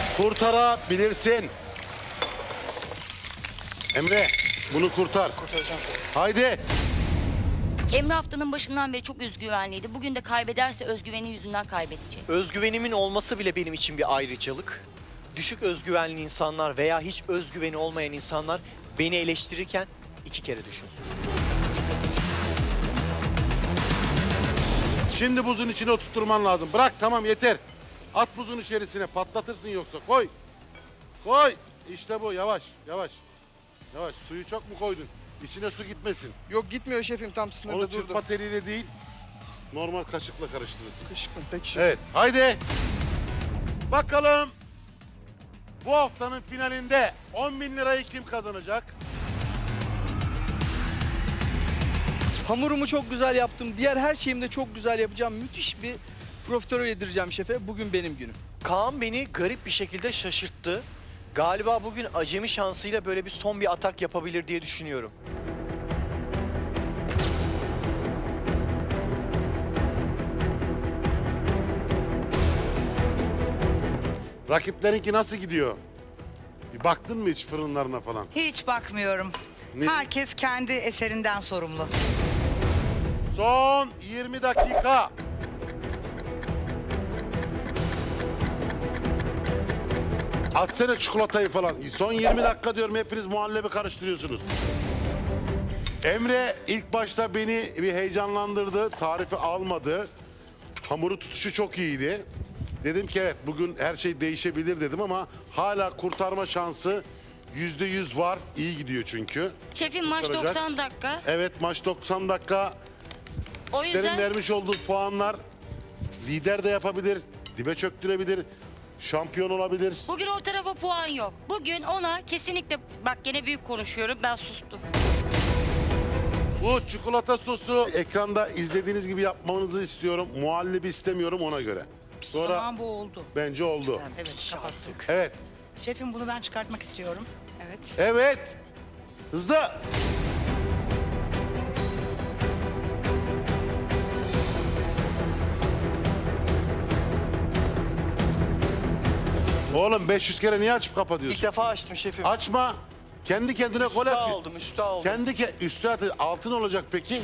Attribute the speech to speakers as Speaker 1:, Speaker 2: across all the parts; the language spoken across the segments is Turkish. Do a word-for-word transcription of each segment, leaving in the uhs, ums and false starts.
Speaker 1: Kurtarabilirsin. Emre, bunu kurtar.
Speaker 2: Kurtaracağım.
Speaker 1: Haydi.
Speaker 3: Emre haftanın başından beri çok özgüvenliydi. Bugün de kaybederse özgüveni yüzünden kaybedecek.
Speaker 2: Özgüvenimin olması bile benim için bir ayrıcalık. Düşük özgüvenli insanlar veya hiç özgüveni olmayan insanlar beni eleştirirken iki kere düşünsün.
Speaker 1: Şimdi buzun içine oturtturman lazım. Bırak, tamam, yeter. At buzun içerisine, patlatırsın yoksa. Koy. Koy. İşte bu, yavaş, yavaş. Yavaş, suyu çok mu koydun? İçine su gitmesin.
Speaker 4: Yok gitmiyor şefim, tam sınırda
Speaker 1: Onu
Speaker 4: durdum.
Speaker 1: çırpma teriyle değil, normal kaşıkla karıştırırsın.
Speaker 4: Kışkın peki şefim.
Speaker 1: Evet, haydi. Bakalım bu haftanın finalinde on bin lirayı kim kazanacak?
Speaker 4: Hamurumu çok güzel yaptım. Diğer her şeyimi de çok güzel yapacağım. Müthiş bir profiterol yedireceğim şefe. Bugün benim günüm.
Speaker 2: Kaan beni garip bir şekilde şaşırttı. Galiba bugün acemi şansıyla böyle bir son bir atak yapabilir diye düşünüyorum.
Speaker 1: Rakiplerinki nasıl gidiyor? Bir baktın mı hiç fırınlarına falan?
Speaker 5: Hiç bakmıyorum.
Speaker 1: Ne?
Speaker 5: Herkes kendi eserinden sorumlu.
Speaker 1: Son yirmi dakika. Atsene çikolatayı falan. Son yirmi dakika diyorum, hepiniz muhallebi karıştırıyorsunuz. Emre ilk başta beni bir heyecanlandırdı. Tarifi almadı. Hamuru tutuşu çok iyiydi. Dedim ki evet, bugün her şey değişebilir dedim ama hala kurtarma şansı yüzde yüz var. İyi gidiyor çünkü.
Speaker 3: Şefim maç
Speaker 1: Kurtaracak.
Speaker 3: doksan dakika.
Speaker 1: Evet, maç doksan dakika.
Speaker 3: O
Speaker 1: Sizlerin
Speaker 3: yüzden
Speaker 1: vermiş olduğu puanlar lider de yapabilir, dibe çöktürebilir, şampiyon olabilir.
Speaker 3: bugün o tarafa puan yok. Bugün ona kesinlikle, bak gene büyük konuşuyorum, ben sustum.
Speaker 1: Bu çikolata sosu ekranda izlediğiniz gibi yapmanızı istiyorum. Muhallebi istemiyorum, ona göre. Sonra
Speaker 5: Tamam, bu oldu.
Speaker 1: bence oldu.
Speaker 5: Evet, kapattık.
Speaker 1: Evet,
Speaker 5: Şefim, bunu ben çıkartmak istiyorum. Evet.
Speaker 1: evet. Hızlı. Oğlum beş yüz kere niye açıp
Speaker 2: İlk
Speaker 1: kapatıyorsun?
Speaker 2: defa açtım şefim.
Speaker 1: Açma. Kendi kendine gol
Speaker 2: Üstü
Speaker 1: atıyor.
Speaker 2: aldım, üstü aldım.
Speaker 1: Kendi ke üstü atı altın olacak peki?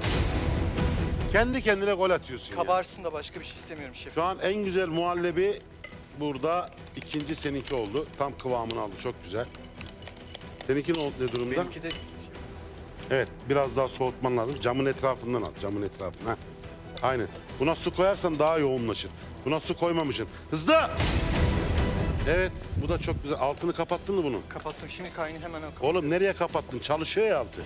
Speaker 1: Kendi kendine gol atıyorsun ya.
Speaker 2: Kabarsın da başka bir şey istemiyorum şefim.
Speaker 1: Şu an en güzel muhallebi burada, ikinci seninki oldu. Tam kıvamını aldı, çok güzel. Seninki ne, ne durumda?
Speaker 2: Benimki de
Speaker 1: Evet, biraz daha soğutman lazım. Camın etrafından al, camın etrafına. Aynen. Buna su koyarsan daha yoğunlaşır. Buna su koymamışsın. Hızlı! Evet, bu da çok güzel. Altını kapattın mı bunun?
Speaker 2: kapattım. Şimdi kaynı hemen kapattım.
Speaker 1: Oğlum nereye kapattın? Çalışıyor ya altı.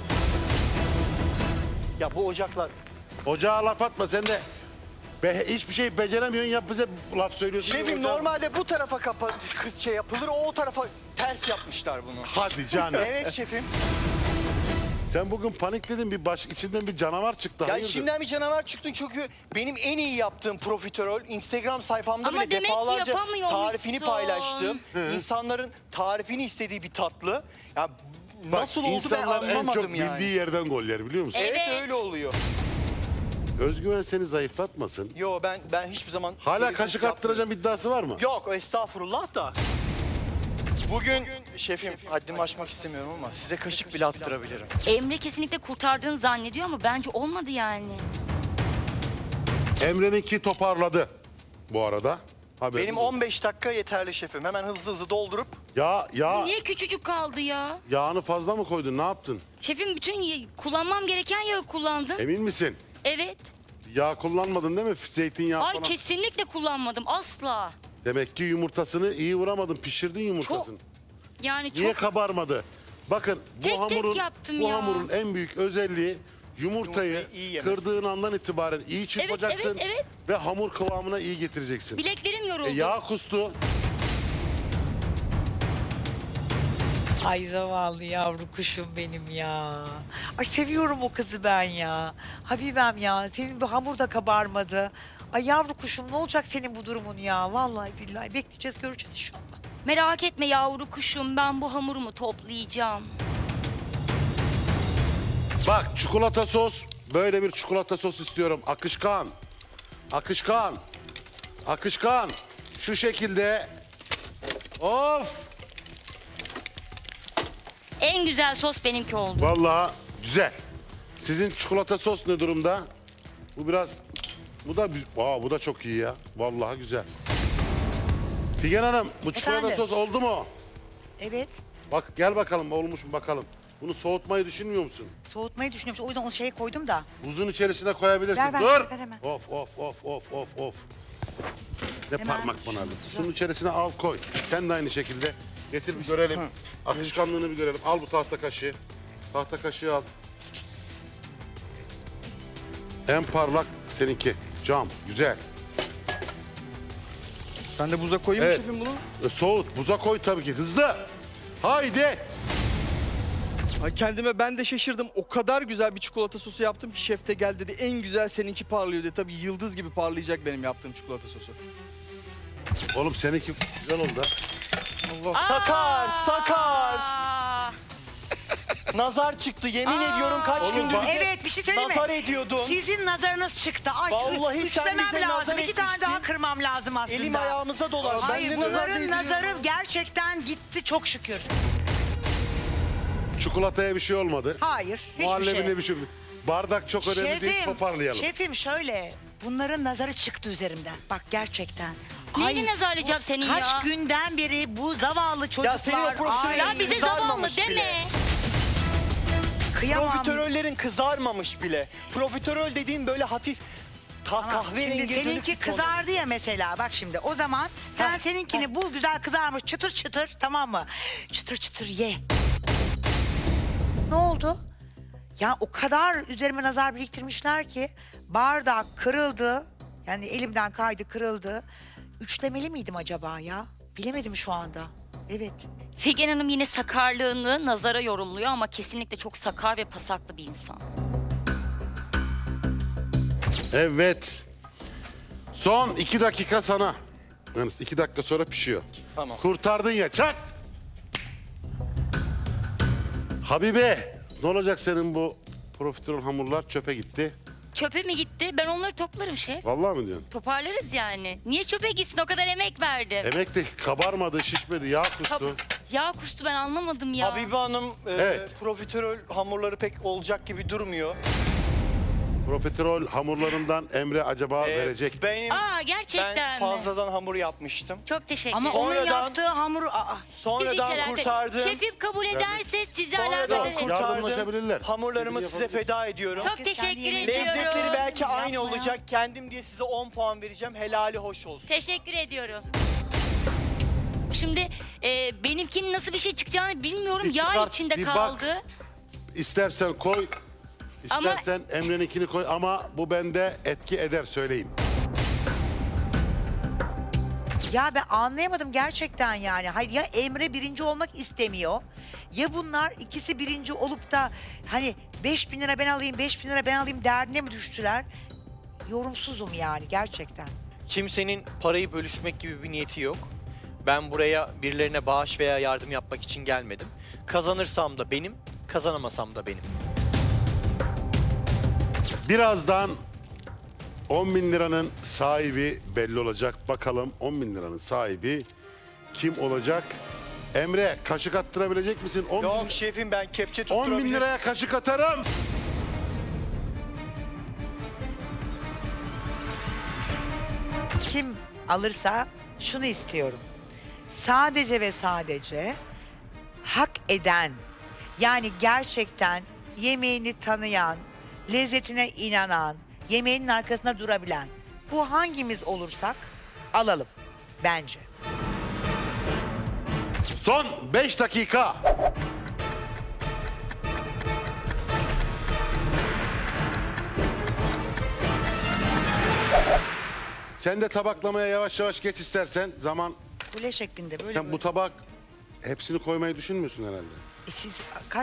Speaker 2: Ya bu ocaklar...
Speaker 1: Ocağa laf atma sen de. Be, hiçbir şey beceremiyorsun ya, bize laf söylüyorsun.
Speaker 2: Şefim
Speaker 1: Ocağa-
Speaker 2: normalde bu tarafa kapa kız şey yapılır, o, o tarafa ters yapmışlar bunu.
Speaker 1: Hadi canım.
Speaker 2: Evet şefim.
Speaker 1: Sen bugün panikledin, bir baş içinden bir canavar çıktı.
Speaker 2: Ya
Speaker 1: Hayırdır?
Speaker 2: içimden bir canavar çıktı çünkü benim en iyi yaptığım profiterol Instagram sayfamda
Speaker 3: Ama
Speaker 2: bile
Speaker 3: demek ki
Speaker 2: defalarca
Speaker 3: yapamıyormuşsun.
Speaker 2: tarifini paylaştım. İnsanların tarifini istediği bir tatlı. Ya
Speaker 1: Bak,
Speaker 2: nasıl oldu ben
Speaker 1: insanlar en
Speaker 2: anlamadım
Speaker 1: çok
Speaker 2: yani.
Speaker 1: bildiği yerden gol yer, biliyor musun?
Speaker 2: Evet,
Speaker 3: Evet.
Speaker 2: öyle oluyor.
Speaker 1: Özgüven seni zayıflatmasın.
Speaker 2: Yo ben ben hiçbir zaman...
Speaker 1: Hala
Speaker 2: dedikodu
Speaker 1: kaşık
Speaker 2: yapmıyorum.
Speaker 1: attıracağım iddiası var mı?
Speaker 2: Yok estağfurullah da. Bugün şefim haddimi aşmak istemiyorum ama size kaşık bile attırabilirim.
Speaker 3: Emre kesinlikle kurtardığını zannediyor ama bence olmadı yani.
Speaker 1: Emre'ninki toparladı bu arada. Haberiniz
Speaker 2: Benim
Speaker 1: olsun.
Speaker 2: on beş dakika yeterli şefim. Hemen hızlı hızlı doldurup
Speaker 1: Ya, ya,
Speaker 3: Niye küçücük kaldı ya?
Speaker 1: yağını fazla mı koydun? Ne yaptın?
Speaker 3: Şefim, bütün ye- kullanmam gereken yağı kullandım.
Speaker 1: Emin misin?
Speaker 3: Evet.
Speaker 1: Yağ kullanmadın değil mi? Zeytinyağı
Speaker 3: Ay
Speaker 1: falan.
Speaker 3: kesinlikle kullanmadım asla.
Speaker 1: Demek ki yumurtasını iyi vuramadın. Pişirdin yumurtasını.
Speaker 3: Yani çok...
Speaker 1: Niye kabarmadı? Bakın bu
Speaker 3: Tek tek
Speaker 1: hamurun
Speaker 3: yaptım
Speaker 1: bu
Speaker 3: ya.
Speaker 1: hamurun en büyük özelliği yumurtayı
Speaker 2: Yumurtayı iyi yemesi.
Speaker 1: kırdığın andan itibaren iyi çırpacaksın
Speaker 3: evet, evet.
Speaker 1: ve hamur kıvamına iyi getireceksin.
Speaker 3: Bileklerim yoruldu.
Speaker 1: E, yağ kustu.
Speaker 6: Ay zavallı yavru kuşum benim ya. Ay seviyorum o kızı ben ya. Habibem ya, senin bu hamur da kabarmadı. Ay yavru kuşum, ne olacak senin bu durumun ya? Vallahi billahi bekleyeceğiz, göreceğiz inşallah.
Speaker 3: Merak etme yavru kuşum, ben bu hamurumu toplayacağım.
Speaker 1: Bak, çikolata sos. Böyle bir çikolata sos istiyorum. Akışkan. Akışkan. Akışkan. Şu şekilde Of!
Speaker 3: En güzel sos benimki oldu.
Speaker 1: Vallahi güzel. Sizin çikolata sos ne durumda? Bu biraz... Bu da Aa, bu da çok iyi ya. Vallahi güzel. Figen Hanım, bu çikolata
Speaker 5: Efendim?
Speaker 1: sos oldu mu?
Speaker 5: Evet.
Speaker 1: Bak gel bakalım olmuş mu bakalım. Bunu soğutmayı düşünmüyor musun?
Speaker 5: Soğutmayı düşünüyorum. O yüzden o şeyi koydum da.
Speaker 1: Buzun içerisine koyabilirsin.
Speaker 5: Ver, ver,
Speaker 1: Dur.
Speaker 5: ver hemen.
Speaker 1: Of of of of of of. Ne
Speaker 5: Hemen
Speaker 1: parmak bana
Speaker 5: şunu
Speaker 1: aldın.
Speaker 5: tuzak.
Speaker 1: Şunun içerisine al koy. Sen de aynı şekilde. Getir bir görelim. Akışkanlığını bir görelim. Al bu tahta kaşığı. Tahta kaşığı al. En parlak seninki. Cam. Güzel.
Speaker 4: Ben de buza koyayım mı
Speaker 1: Evet.
Speaker 4: şefim bunu?
Speaker 1: E, soğut. Buza koy tabii ki. Hızlı. Haydi.
Speaker 4: Ay kendime ben de şaşırdım. O kadar güzel bir çikolata sosu yaptım ki şef de gel dedi. En güzel seninki parlıyor dedi. Tabii yıldız gibi parlayacak benim yaptığım çikolata sosu.
Speaker 1: Oğlum seninki güzel oldu. ha.
Speaker 2: Sakar, sakar.
Speaker 3: Aa,
Speaker 2: Nazar çıktı. Yemin ediyorum kaç
Speaker 1: Oğlum
Speaker 2: gündür
Speaker 1: bak-
Speaker 2: bize
Speaker 5: Evet, bir şey söyleyeyim mi?
Speaker 2: nazar ediyordun.
Speaker 5: Sizin nazarınız çıktı. Ay,
Speaker 2: Vallahi sen
Speaker 5: üçlemem
Speaker 2: bize nazar
Speaker 5: lazım. İki tane
Speaker 2: etmiştin.
Speaker 5: daha kırmam lazım aslında.
Speaker 2: Elim ayağımıza dolaştı.
Speaker 5: Hayır,
Speaker 4: Ben de nazar
Speaker 5: bunların
Speaker 4: değdiriyorum.
Speaker 5: nazarı gerçekten gitti çok şükür.
Speaker 1: Çikolataya bir şey olmadı.
Speaker 5: Hayır, hiçbir
Speaker 1: Muhallebine
Speaker 5: şey.
Speaker 1: bir şey. Bardak çok önemli değil. Toparlayalım.
Speaker 5: şefim şöyle. Bunların nazarı çıktı üzerimden. Bak gerçekten.
Speaker 3: Neyini nazarlayacağım senin
Speaker 5: Kaç
Speaker 3: ya?
Speaker 5: günden beri bu zavallı çocuklar.
Speaker 2: Ya senin o profiterol-
Speaker 5: Ay,
Speaker 3: Ya bize zavallı
Speaker 2: Kızarmamış
Speaker 3: deme.
Speaker 2: bile.
Speaker 5: kıyamam.
Speaker 2: Profiterollerin kızarmamış bile. Profiterol dediğin böyle hafif ta
Speaker 5: Tamam,
Speaker 2: kahverengi
Speaker 5: Şimdi seninki
Speaker 2: dönük bir ton.
Speaker 5: kızardı ya mesela bak şimdi o zaman sen
Speaker 2: Ha,
Speaker 5: seninkini bul güzel kızarmış çıtır çıtır tamam mı? Çıtır çıtır ye. Ne oldu? Ya o kadar üzerime nazar biriktirmişler ki bardak kırıldı. Yani elimden kaydı kırıldı. Üçlemeli miydim acaba ya? Bilemedim şu anda. Evet.
Speaker 3: Figen Hanım yine sakarlığını nazara yorumluyor ama kesinlikle çok sakar ve pasaklı bir insan.
Speaker 1: Evet. Son iki dakika sana. Yani iki dakika sonra pişiyor.
Speaker 2: Tamam.
Speaker 1: Kurtardın ya çak. Habibe ne olacak senin bu profiterol hamurlar çöpe gitti.
Speaker 3: Çöpe mi gitti? Ben onları toplarım şef.
Speaker 1: Vallahi mi diyorsun?
Speaker 3: Toparlarız yani. Niye çöpe gitsin? O kadar emek verdim.
Speaker 1: Emek de kabarmadı, şişmedi, yağ kustu.
Speaker 3: Kap- Yağ kustu ben anlamadım ya.
Speaker 2: Habibe Hanım e,
Speaker 1: Evet.
Speaker 2: profiterol hamurları pek olacak gibi durmuyor.
Speaker 1: Profiterol hamurlarından Emre acaba
Speaker 2: E,
Speaker 1: verecek.
Speaker 2: Benim,
Speaker 3: Aa gerçekten
Speaker 2: ben
Speaker 3: mi?
Speaker 2: fazladan hamur yapmıştım.
Speaker 3: Çok teşekkür
Speaker 5: Ama
Speaker 3: ederim.
Speaker 5: onun
Speaker 2: Sonradan-
Speaker 5: yaptığı hamuru... Aa,
Speaker 3: Siz
Speaker 2: Sonradan
Speaker 3: içeride-
Speaker 2: kurtardım.
Speaker 3: Şefim kabul ederse sizi alakadar
Speaker 2: Sonradan
Speaker 3: ederim.
Speaker 1: kurt-
Speaker 2: kurtardım.
Speaker 1: Yardımlaşabilirler.
Speaker 2: Hamurlarımı
Speaker 1: İstediğini
Speaker 2: size feda ediyorum.
Speaker 3: Çok
Speaker 5: Herkes
Speaker 3: teşekkür
Speaker 5: kendi yemeğini-
Speaker 3: ediyorum.
Speaker 2: Lezzetleri belki aynı
Speaker 5: Yapma ya.
Speaker 2: olacak. Kendim diye size on puan vereceğim. Helali hoş olsun.
Speaker 3: Teşekkür ediyorum. Şimdi e, benimkinin nasıl bir şey çıkacağını bilmiyorum.
Speaker 1: Bir
Speaker 3: Yağ
Speaker 1: çıkart,
Speaker 3: içinde
Speaker 1: bir bak.
Speaker 3: kaldı.
Speaker 1: İstersen koy,
Speaker 3: Ama-
Speaker 1: istersen Emre'ninkini koy ama bu bende etki eder söyleyeyim.
Speaker 6: Ya ben anlayamadım gerçekten yani. Hayır ya Emre birinci olmak istemiyor. Ya bunlar ikisi birinci olup da hani beş bin lira ben alayım, beş bin lira ben alayım derdine mi düştüler? Yorumsuzum yani gerçekten.
Speaker 2: Kimsenin parayı bölüşmek gibi bir niyeti yok. Ben buraya birilerine bağış veya yardım yapmak için gelmedim. Kazanırsam da benim, kazanamasam da benim.
Speaker 1: Birazdan on bin liranın sahibi belli olacak. Bakalım on bin liranın sahibi kim olacak? Emre kaşık attırabilecek misin? on
Speaker 2: Yok
Speaker 1: bin,
Speaker 2: şefim ben kepçe
Speaker 1: on
Speaker 2: tutturabilirim.
Speaker 1: bin liraya kaşık atarım.
Speaker 6: Kim alırsa şunu istiyorum. Sadece ve sadece hak eden yani gerçekten yemeğini tanıyan, lezzetine inanan, yemeğinin arkasında durabilen bu hangimiz olursak alalım bence.
Speaker 1: Son beş dakika. Sen de tabaklamaya yavaş yavaş geç istersen. Zaman
Speaker 6: Kule şeklinde böyle
Speaker 1: sen
Speaker 6: böyle.
Speaker 1: bu tabak hepsini koymayı düşünmüyorsun herhalde.
Speaker 6: E siz kaç